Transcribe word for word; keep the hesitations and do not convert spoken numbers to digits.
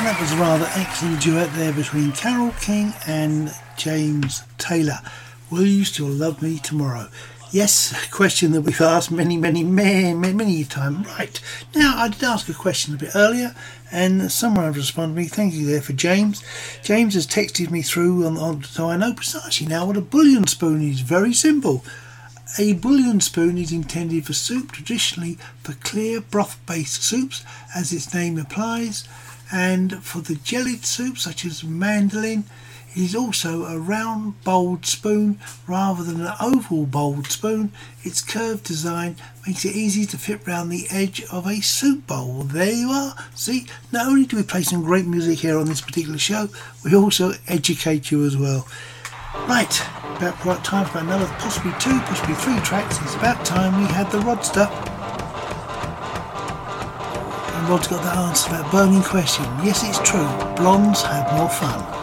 And that was a rather excellent duet there between Carole King and James Taylor. Will you still love me tomorrow? Yes, a question that we've asked many, many, many, many, many times. Right, now I did ask a question a bit earlier and someone has responded to me. Thank you there for James. James has texted me through on, on, so I know precisely now what a bouillon spoon is. Very simple. A bouillon spoon is intended for soup, traditionally for clear broth-based soups, as its name implies, and for the jellied soups such as mandolin. It is also a round bowled spoon rather than an oval bowled spoon. Its curved design makes it easy to fit round the edge of a soup bowl. There you are. See, not only do we play some great music here on this particular show, we also educate you as well. Right, about right time for another, possibly two, possibly three tracks. It's about time we had the Rodster. And Rod's got the answer to that burning question. Yes, it's true. Blondes have more fun.